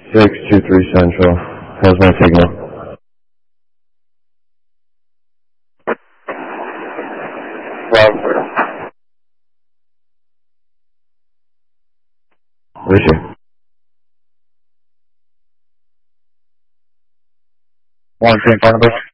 623 Central. How's my signal? Where's she? One train front of us.